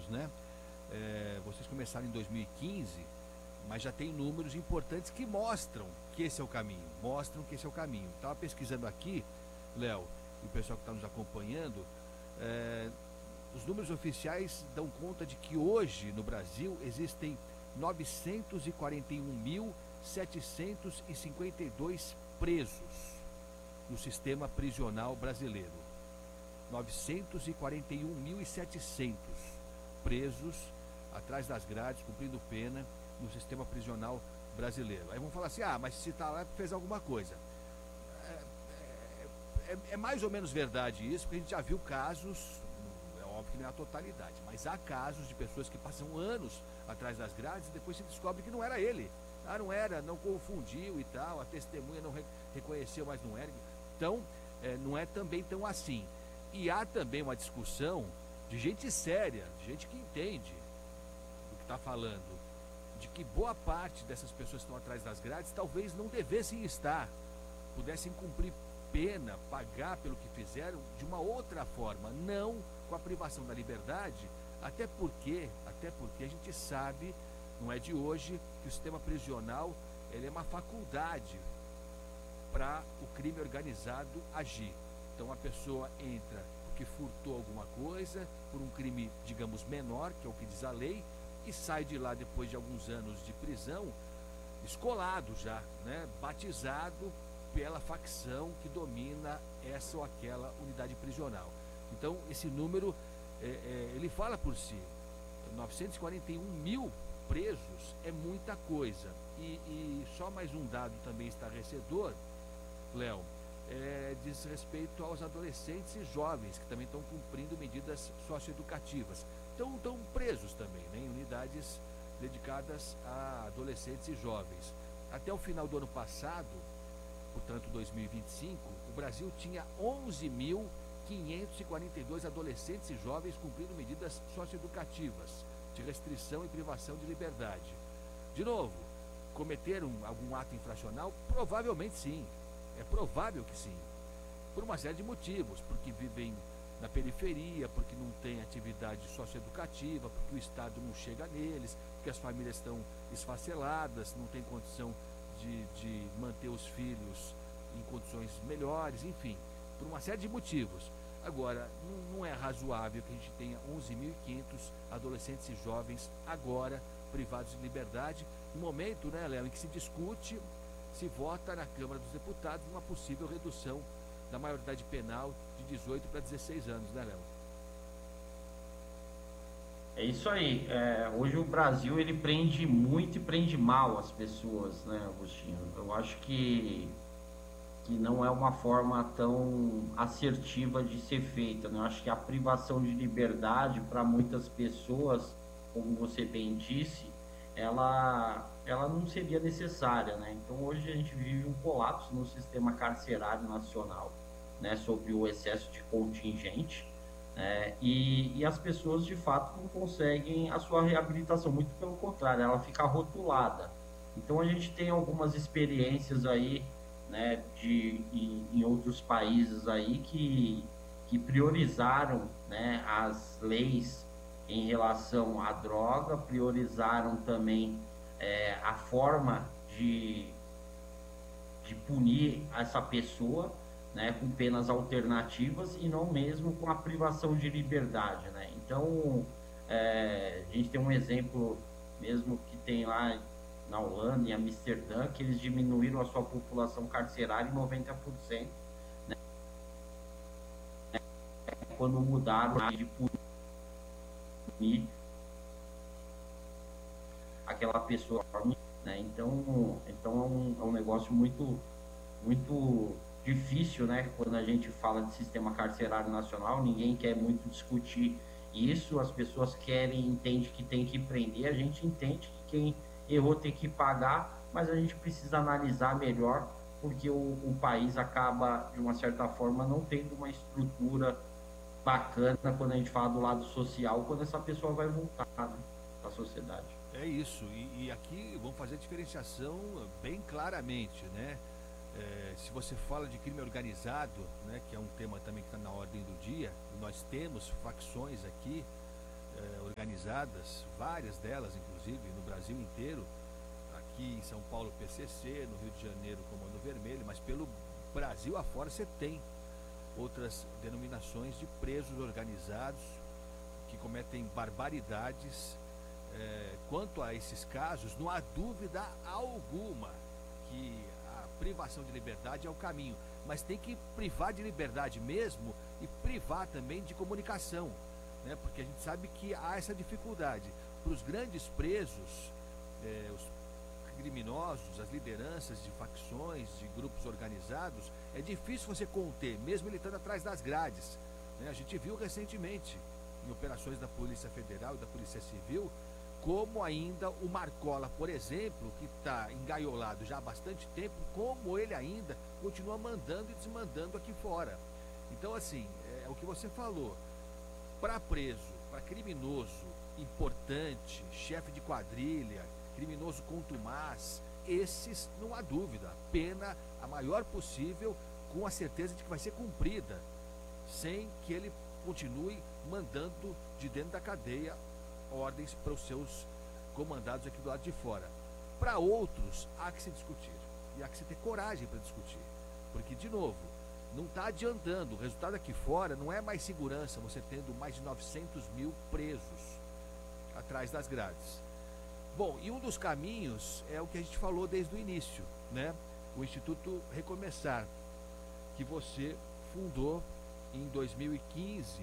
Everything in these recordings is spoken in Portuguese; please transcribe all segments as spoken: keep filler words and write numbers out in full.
anos, né? É, vocês começaram em dois mil e quinze, mas já tem números importantes que mostram que esse é o caminho, mostram que esse é o caminho. Estava pesquisando aqui, Léo, e o pessoal que está nos acompanhando, é, os números oficiais dão conta de que hoje no Brasil existem novecentos e quarenta e um mil setecentos e cinquenta e dois presos no sistema prisional brasileiro. novecentos e quarenta e um mil e setecentos presos atrás das grades, cumprindo pena no sistema prisional brasileiro. Aí vão falar assim, ah, mas se está lá, fez alguma coisa. É, é, é mais ou menos verdade isso, porque a gente já viu casos, é óbvio que não é a totalidade, mas há casos de pessoas que passam anos atrás das grades e depois se descobre que não era ele. Ah, não era, não confundiu e tal, a testemunha não re reconheceu, mas não era. Então, é, não é também tão assim. E há também uma discussão de gente séria, de gente que entende do que está falando, de que boa parte dessas pessoas que estão atrás das grades talvez não devessem estar, pudessem cumprir pena, pagar pelo que fizeram de uma outra forma, não com a privação da liberdade, até porque, até porque a gente sabe, não é de hoje, que o sistema prisional ele é uma faculdade para o crime organizado agir. Então a pessoa entra porque furtou alguma coisa, por um crime, digamos, menor, que é o que diz a lei, e sai de lá depois de alguns anos de prisão, escolado já, né, batizado pela facção que domina essa ou aquela unidade prisional. Então esse número, é, é, ele fala por si, novecentos e quarenta e um mil presos é muita coisa. E, e só mais um dado também estarrecedor, Léo, é, diz respeito aos adolescentes e jovens que também estão cumprindo medidas socioeducativas. Então estão presos também, né, em unidades dedicadas a adolescentes e jovens. Até o final do ano passado, portanto dois mil e vinte e cinco, o Brasil tinha onze mil quinhentos e quarenta e dois adolescentes e jovens cumprindo medidas socioeducativas de restrição e privação de liberdade. De novo, cometeram algum ato infracional? Provavelmente sim. É provável que sim, por uma série de motivos, porque vivem na periferia, porque não tem atividade socioeducativa, porque o Estado não chega neles, porque as famílias estão esfaceladas, não tem condição de, de manter os filhos em condições melhores, enfim, por uma série de motivos. Agora, não, não é razoável que a gente tenha onze mil e quinhentos adolescentes e jovens agora privados de liberdade, no momento, né, Léo, em que se discute, se vota na Câmara dos Deputados uma possível redução da maioridade penal de dezoito para dezesseis anos, né, Léo? É isso aí. É, hoje o Brasil ele prende muito e prende mal as pessoas, né, Agostinho? Eu acho que, que não é uma forma tão assertiva de ser feita, né? Eu acho que a privação de liberdade para muitas pessoas, como você bem disse, ela, ela não seria necessária, né? Então hoje a gente vive um colapso no sistema carcerário nacional, né, sobre o excesso de contingente, né, e, e as pessoas de fato não conseguem a sua reabilitação, muito pelo contrário, ela fica rotulada. Então a gente tem algumas experiências aí, né, de, em, em outros países aí que, que priorizaram, né, as leis em relação à droga, priorizaram também é, a forma de, de punir essa pessoa, né, com penas alternativas e não mesmo com a privação de liberdade, né? Então, é, a gente tem um exemplo mesmo que tem lá na Holanda, em Amsterdã, que eles diminuíram a sua população carcerária em noventa por cento, né, quando mudaram de punir aquela pessoa, né? Então, então é um, é um negócio muito, muito difícil, né? Quando a gente fala de sistema carcerário nacional, ninguém quer muito discutir isso, as pessoas querem, entende que tem que prender, a gente entende que quem errou tem que pagar, mas a gente precisa analisar melhor, porque o, o país acaba, de uma certa forma, não tendo uma estrutura bacana quando a gente fala do lado social, quando essa pessoa vai voltar, né, para a sociedade. É isso, e, e aqui vamos fazer a diferenciação bem claramente, né? É, se você fala de crime organizado, né, que é um tema também que está na ordem do dia, nós temos facções aqui, eh, organizadas, várias delas, inclusive, no Brasil inteiro, aqui em São Paulo, P C C, no Rio de Janeiro, Comando Vermelho, mas pelo Brasil afora você tem outras denominações de presos organizados que cometem barbaridades. É, quanto a esses casos, não há dúvida alguma que a privação de liberdade é o caminho, mas tem que privar de liberdade mesmo e privar também de comunicação, né? Porque a gente sabe que há essa dificuldade para os grandes presos, é, os criminosos, as lideranças de facções, de grupos organizados. É difícil você conter, mesmo ele estando atrás das grades, né? A gente viu recentemente em operações da Polícia Federal e da Polícia Civil como ainda o Marcola, por exemplo, que está engaiolado já há bastante tempo, como ele ainda continua mandando e desmandando aqui fora. Então, assim, é o que você falou, para preso, para criminoso importante, chefe de quadrilha, criminoso contumaz, esses não há dúvida, pena a maior possível, com a certeza de que vai ser cumprida, sem que ele continue mandando de dentro da cadeia ordens para os seus comandados aqui do lado de fora. Para outros, há que se discutir, e há que se ter coragem para discutir, porque, de novo, não está adiantando, o resultado aqui fora não é mais segurança, você tendo mais de novecentos mil presos atrás das grades. Bom, e um dos caminhos é o que a gente falou desde o início, né? O Instituto Recomeçar, que você fundou em dois mil e quinze.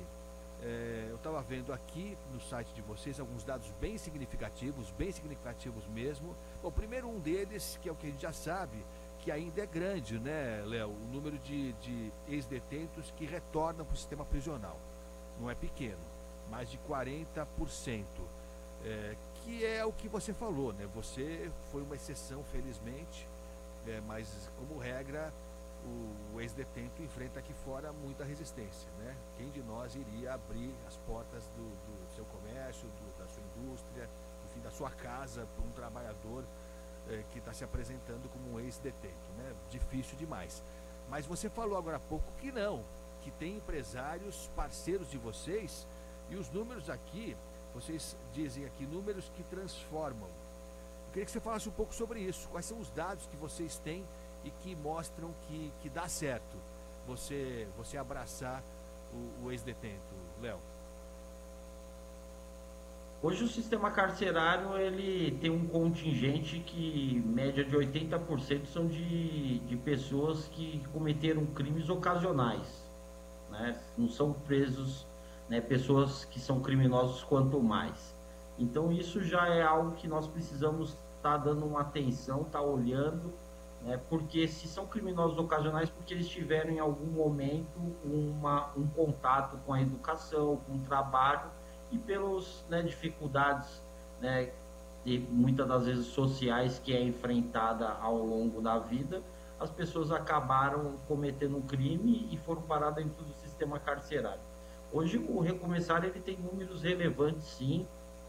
É, eu estava vendo aqui no site de vocês alguns dados bem significativos, bem significativos mesmo. Bom, primeiro um deles, que é o que a gente já sabe, que ainda é grande, né, Léo? O número de, de ex-detentos que retornam para o sistema prisional. Não é pequeno, mais de quarenta por cento. É, que é o que você falou, né? Você foi uma exceção, felizmente, é, mas como regra o, o ex-detento enfrenta aqui fora muita resistência, né? Quem de nós iria abrir as portas do, do seu comércio, do, da sua indústria, enfim, da sua casa para um trabalhador é, que está se apresentando como um ex-detento, né? Difícil demais. Mas você falou agora há pouco que não, que tem empresários parceiros de vocês, e os números aqui, vocês dizem aqui, números que transformam. Eu queria que você falasse um pouco sobre isso. Quais são os dados que vocês têm e que mostram que, que dá certo você, você abraçar o, o ex-detento, Léo? Hoje o sistema carcerário ele tem um contingente que, média de oitenta por cento, são de, de pessoas que cometeram crimes ocasionais, né? Não são presos, né, pessoas que são criminosos quanto mais. Então isso já é algo que nós precisamos estar tá dando uma atenção, estar tá olhando, né, porque se são criminosos ocasionais, porque eles tiveram em algum momento uma, um contato com a educação, com o trabalho, e pelas, né, dificuldades, né, de, muitas das vezes sociais, que é enfrentada ao longo da vida, as pessoas acabaram cometendo um crime e foram paradas dentro do sistema carcerário. Hoje o Recomeçar ele tem números relevantes, sim,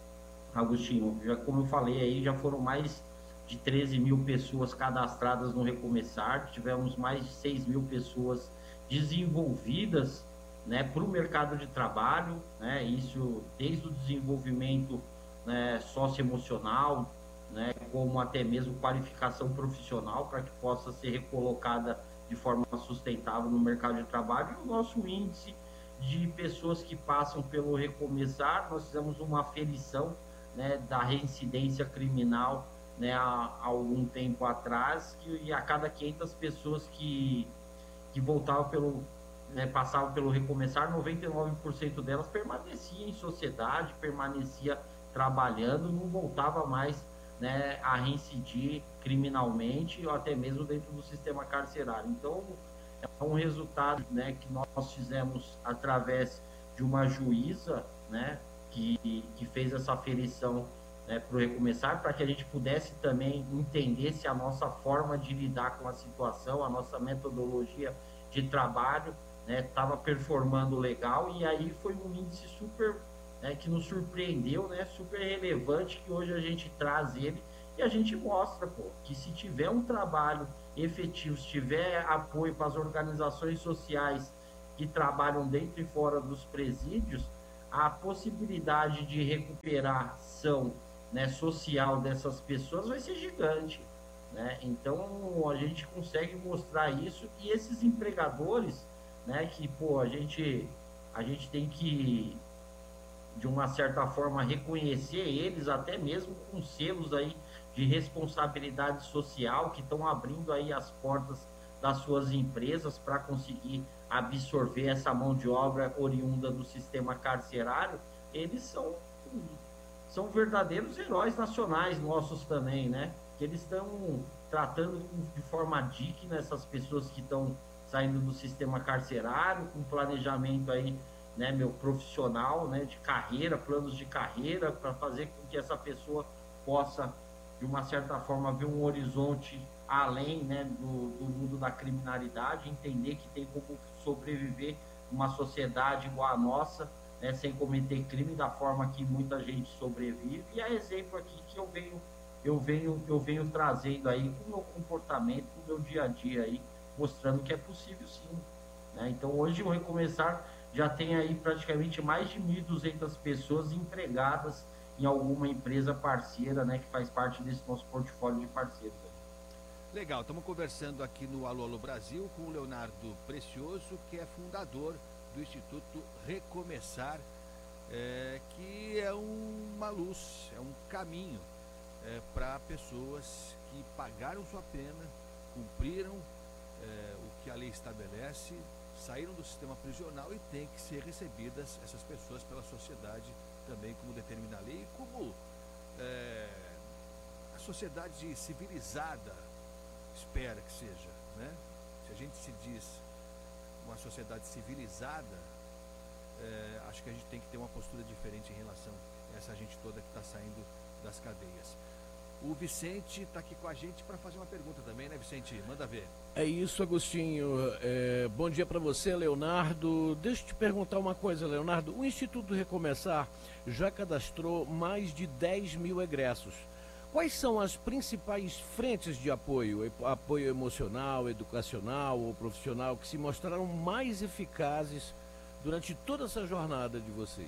Agostinho. Já, como eu falei aí, já foram mais de treze mil pessoas cadastradas no Recomeçar, tivemos mais de seis mil pessoas desenvolvidas, né, para o mercado de trabalho, né, isso desde o desenvolvimento, né, socioemocional, né, como até mesmo qualificação profissional para que possa ser recolocada de forma sustentável no mercado de trabalho. E o nosso índice de pessoas que passam pelo Recomeçar, nós fizemos uma aferição, né, da reincidência criminal, né, há, há algum tempo atrás, que, e a cada quinhentas pessoas que, que voltavam pelo, né, passavam pelo Recomeçar, noventa e nove por cento delas permanecia em sociedade, permanecia trabalhando, não voltava mais, né, a reincidir criminalmente ou até mesmo dentro do sistema carcerário. Então, é um resultado, né, que nós fizemos através de uma juíza, né, que, que fez essa aferição, né, para o Recomeçar, para que a gente pudesse também entender se a nossa forma de lidar com a situação, a nossa metodologia de trabalho, estava, né, performando legal. E aí foi um índice super, né, que nos surpreendeu, né, super relevante, que hoje a gente traz ele e a gente mostra, pô, que se tiver um trabalho efetivo, se tiver apoio para as organizações sociais que trabalham dentro e fora dos presídios, a possibilidade de recuperação, né, social dessas pessoas vai ser gigante, né? Então a gente consegue mostrar isso e esses empregadores, né, que pô, a gente a gente tem que de uma certa forma reconhecer eles até mesmo com selos aí de responsabilidade social que estão abrindo aí as portas das suas empresas para conseguir absorver essa mão de obra oriunda do sistema carcerário. Eles são são verdadeiros heróis nacionais nossos também, né? Que eles estão tratando de forma digna essas pessoas que estão saindo do sistema carcerário, com planejamento aí, né, meu, profissional, né, de carreira, planos de carreira, para fazer com que essa pessoa possa, de uma certa forma, ver um horizonte além, né, do, do mundo da criminalidade, entender que tem como sobreviver numa sociedade igual a nossa, né, sem cometer crime da forma que muita gente sobrevive. E é exemplo aqui que eu venho, eu venho, eu venho trazendo aí com o meu comportamento, com o meu dia a dia aí, mostrando que é possível sim, né? Então hoje o Recomeçar já tem aí praticamente mais de mil e duzentas pessoas empregadas em alguma empresa parceira, né, que faz parte desse nosso portfólio de parceiros. Legal, estamos conversando aqui no Alô Alô Brasil com o Leonardo Precioso, que é fundador do Instituto Recomeçar, é, que é uma luz, é um caminho é, para pessoas que pagaram sua pena, cumpriram é, o que a lei estabelece, saíram do sistema prisional e têm que ser recebidas essas pessoas pela sociedade também, como determina a lei, e como é, a sociedade civilizada espera que seja, né? Se a gente se diz uma sociedade civilizada, é, acho que a gente tem que ter uma postura diferente em relação a essa gente toda que está saindo das cadeias. O Vicente está aqui com a gente para fazer uma pergunta também, né, Vicente? Manda ver. É isso, Agostinho. É, bom dia para você, Leonardo. Deixa eu te perguntar uma coisa, Leonardo. O Instituto Recomeçar já cadastrou mais de dez mil egressos. Quais são as principais frentes de apoio, apoio emocional, educacional ou profissional, que se mostraram mais eficazes durante toda essa jornada de vocês?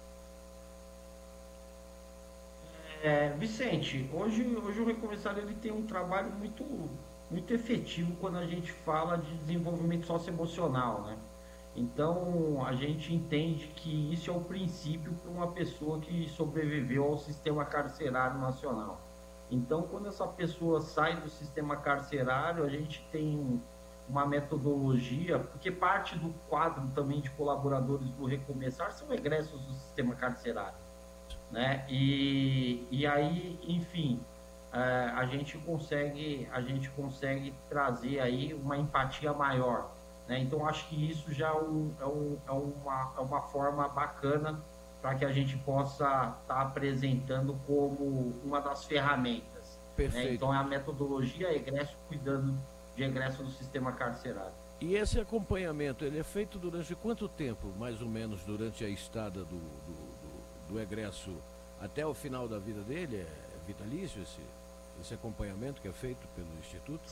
É, Vicente, hoje, hoje o Recomeçar ele tem um trabalho muito, muito efetivo quando a gente fala de desenvolvimento socioemocional, né? Então, a gente entende que isso é o princípio para uma pessoa que sobreviveu ao sistema carcerário nacional. Então, quando essa pessoa sai do sistema carcerário, a gente tem uma metodologia, porque parte do quadro também de colaboradores do Recomeçar são egressos do sistema carcerário, né? E, e aí, enfim, é, a gente consegue, a gente consegue trazer aí uma empatia maior, né? Então, acho que isso já é, um, é, um, é, uma, é uma forma bacana para que a gente possa estar tá apresentando como uma das ferramentas. Perfeito. Né? Então, é a metodologia egresso cuidando de egresso do sistema carcerário. E esse acompanhamento, ele é feito durante quanto tempo, mais ou menos, durante a estada do, do, do, do egresso até o final da vida dele? É vitalício esse, esse acompanhamento que é feito pelo Instituto?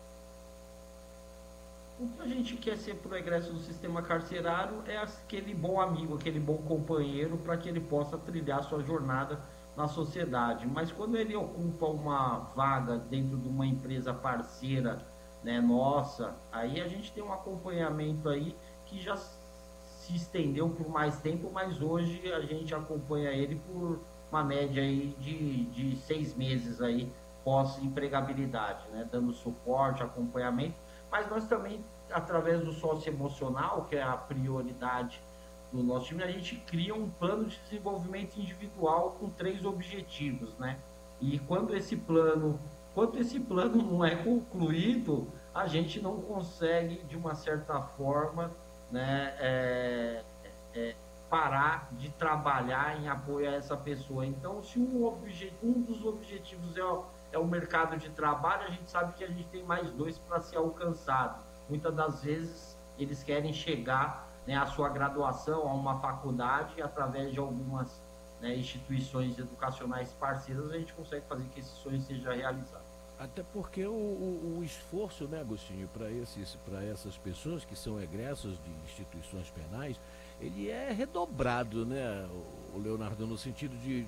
O que a gente quer ser para o egresso do sistema carcerário é aquele bom amigo, aquele bom companheiro para que ele possa trilhar sua jornada na sociedade. Mas quando ele ocupa uma vaga dentro de uma empresa parceira, né, nossa, aí a gente tem um acompanhamento aí que já se estendeu por mais tempo, mas hoje a gente acompanha ele por uma média aí de, de seis meses aí pós-empregabilidade, né, dando suporte, acompanhamento. Mas nós também, através do socioemocional, que é a prioridade do nosso time, a gente cria um plano de desenvolvimento individual com três objetivos, né? E quando esse plano, quando esse plano não é concluído, a gente não consegue, de uma certa forma, né, é, é, parar de trabalhar em apoio a essa pessoa. Então, se um, obje, um dos objetivos é o é o mercado de trabalho, a gente sabe que a gente tem mais dois para ser alcançado. Muitas das vezes eles querem chegar, né, à sua graduação, a uma faculdade, e através de algumas, né, instituições educacionais parceiras, a gente consegue fazer que esse sonho seja realizado. Até porque o, o, o esforço, né, Agostinho, para esses, para essas pessoas que são egressos de instituições penais, ele é redobrado, né, o Leonardo, no sentido de